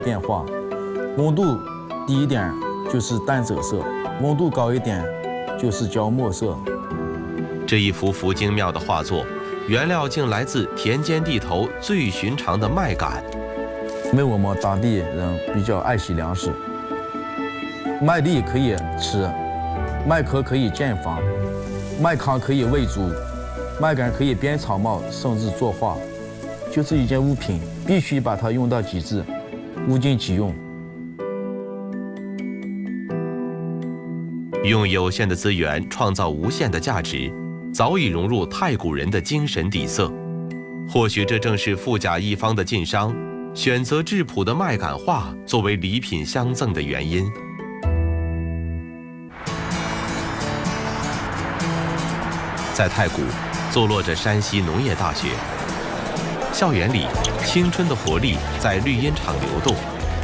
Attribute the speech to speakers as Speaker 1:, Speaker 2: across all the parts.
Speaker 1: 变化。温度低一点就是淡赭色，温度高一点就是焦墨色。
Speaker 2: 这一幅幅精妙的画作，原料竟来自田间地头最寻常的麦秆。
Speaker 1: 因为我们当地人比较爱惜粮食，麦粒可以吃，麦壳可以建房，麦糠可以喂猪，麦秆可以编草帽，甚至作画。就是一件物品，必须把它用到极致，物尽其用。
Speaker 2: 用有限的资源创造无限的价值，早已融入太古人的精神底色。或许这正是富甲一方的晋商选择质朴的麦秆画作为礼品相赠的原因。在太谷，坐落着山西农业大学，校园里青春的活力在绿荫场流动。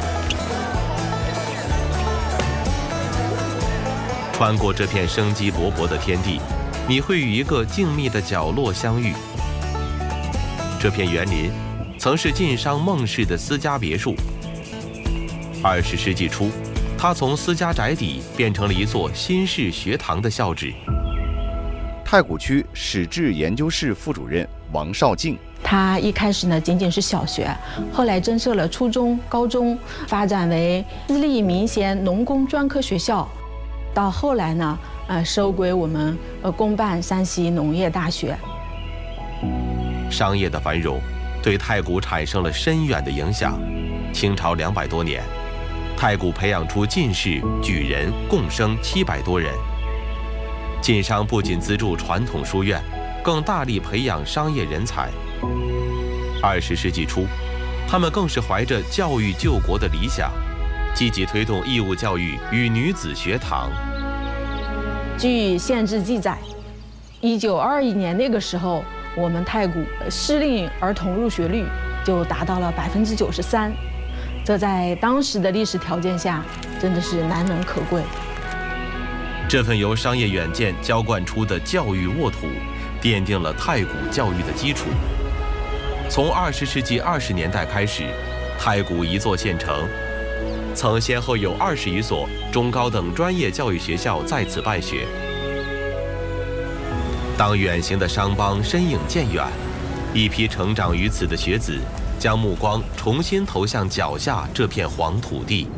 Speaker 2: 穿过这片生机勃勃的天地，你会与一个静谧的角落相遇。这片园林曾是晋商孟氏的私家别墅。20世纪初，它从私家宅邸变成了一座新式学堂的校址。
Speaker 3: 太谷区史志研究室副主任王绍敬，
Speaker 4: 它一开始呢仅仅是小学，后来增设了初中、高中，发展为私立民衔农工专科学校，到后来呢，收归我们公办山西农业大学。
Speaker 2: 商业的繁荣对太谷产生了深远的影响。清朝200多年，太谷培养出进士、举人共生700多人。晋商不仅资助传统书院，更大力培养商业人才。20世纪初，他们更是怀着教育救国的理想，积极推动义务教育与女子学堂。
Speaker 4: 据县志记载，1921年那个时候，我们太谷适龄儿童入学率就达到了93%，这在当时的历史条件下，真的是难能可贵。
Speaker 2: 这份由商业远见浇灌出的教育沃土，奠定了太谷教育的基础。从20世纪20年代开始，太谷一座县城，曾先后有20余所中高等专业教育学校在此办学。当远行的商帮身影渐远，一批成长于此的学子将目光重新投向脚下这片黄土地。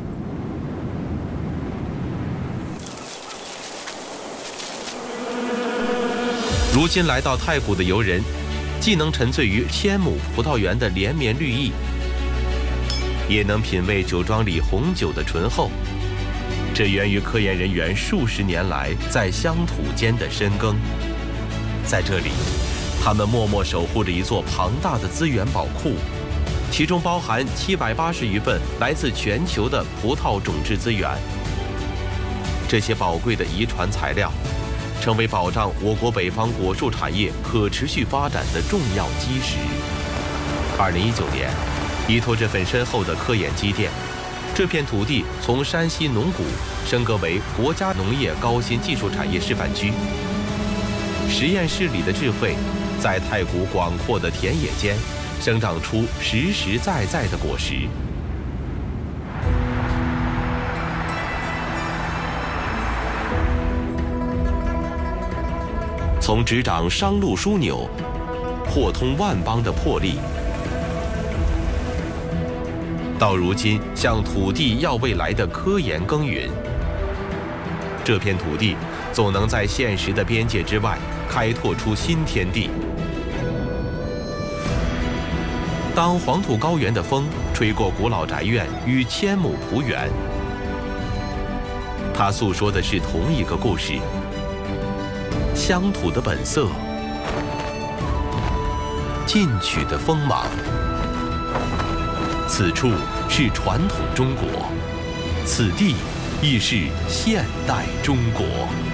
Speaker 2: 如今来到太谷的游人，既能沉醉于千亩葡萄园的连绵绿意，也能品味酒庄里红酒的醇厚。这源于科研人员数十年来在乡土间的深耕。在这里，他们默默守护着一座庞大的资源宝库，其中包含780余份来自全球的葡萄种质资源。这些宝贵的遗传材料，成为保障我国北方果树产业可持续发展的重要基石。2019年，依托这份深厚的科研积淀，这片土地从山西农谷升格为国家农业高新技术产业示范区。实验室里的智慧，在太谷广阔的田野间，生长出实实在在的果实。从执掌商路枢纽，豁通万邦的魄力，到如今向土地要未来的科研耕耘，这片土地总能在现实的边界之外开拓出新天地。当黄土高原的风吹过古老宅院与千亩蒲园，它诉说的是同一个故事。乡土的本色，进取的锋芒。此处是传统中国，此地亦是现代中国。